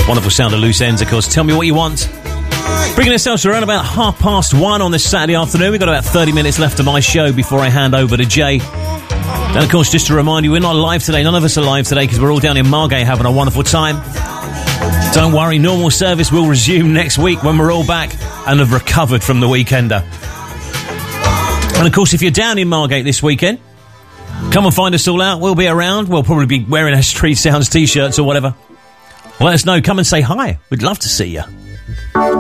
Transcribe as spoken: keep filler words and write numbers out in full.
Wonderful sound of loose ends, of course. Tell me what you want. Bringing ourselves to around about half past one on this Saturday afternoon. We've got about thirty minutes left of my show before I hand over to Jay. And, of course, just to remind you, we're not live today. None of us are live today because we're all down in Margate having a wonderful time. Don't worry, normal service will resume next week when we're all back and have recovered from the weekender. And, of course, if you're down in Margate this weekend, come and find us all out. We'll be around. We'll probably be wearing our Street Sounds T-shirts or whatever. Let us know. Come and say hi. We'd love to see you.